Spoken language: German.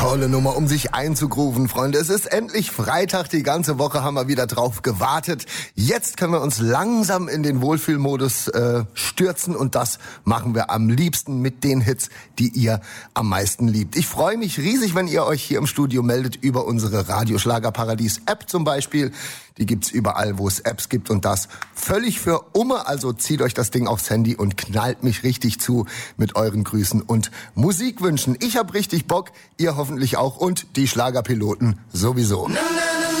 Tolle Nummer, um sich einzugrooven, Freunde. Es ist endlich Freitag, die ganze Woche haben wir wieder drauf gewartet. Jetzt können wir uns langsam in den Wohlfühlmodus stürzen und das machen wir am liebsten mit den Hits, die ihr am meisten liebt. Ich freue mich riesig, wenn ihr euch hier im Studio meldet über unsere Radioschlagerparadies-App zum Beispiel. Die gibt's überall, wo es Apps gibt und das völlig für Umme. Also zieht euch das Ding aufs Handy und knallt mich richtig zu mit euren Grüßen und Musikwünschen. Ich hab richtig Bock, ihr hoffentlich auch und die Schlagerpiloten sowieso.